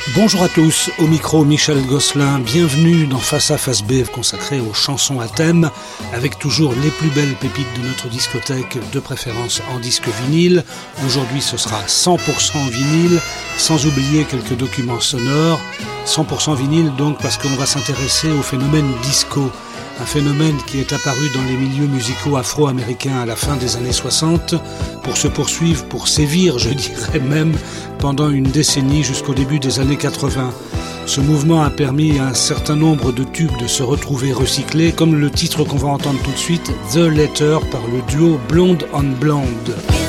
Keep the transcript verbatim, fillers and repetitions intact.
Bonjour à tous, au micro Michel Gosselin, bienvenue dans Face A Face B consacré aux chansons à thème, avec toujours les plus belles pépites de notre discothèque, de préférence en disque vinyle. Aujourd'hui ce sera cent pour cent vinyle, sans oublier quelques documents sonores. cent pour cent vinyle donc parce qu'on va s'intéresser au phénomène disco. Un phénomène qui est apparu dans les milieux musicaux afro-américains à la fin des années soixante, pour se poursuivre, pour sévir, je dirais même, pendant une décennie jusqu'au début des années quatre-vingts. Ce mouvement a permis à un certain nombre de tubes de se retrouver recyclés, comme le titre qu'on va entendre tout de suite, The Letter, par le duo Blonde on Blonde.